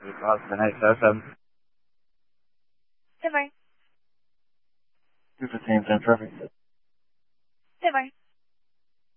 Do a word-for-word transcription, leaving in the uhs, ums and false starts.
Austin eight seven seven. Good morning. two fifteen, ten perfect.